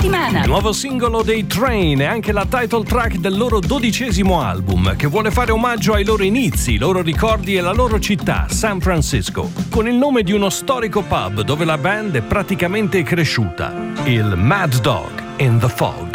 settimana. Il nuovo singolo dei Train è anche la title track del loro 12° album, che vuole fare omaggio ai loro inizi, i loro ricordi e la loro città, San Francisco, con il nome di uno storico pub dove la band è praticamente cresciuta, il Mad Dog in the Fog.